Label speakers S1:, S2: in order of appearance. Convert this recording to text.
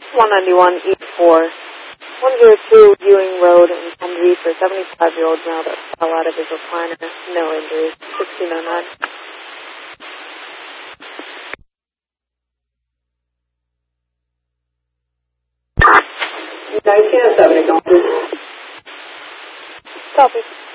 S1: 191 E4. 102 Ewing Road in Humvee for 75-year-old male that fell out of his recliner. No injuries. 1609.
S2: Nice, 70,
S1: Copy.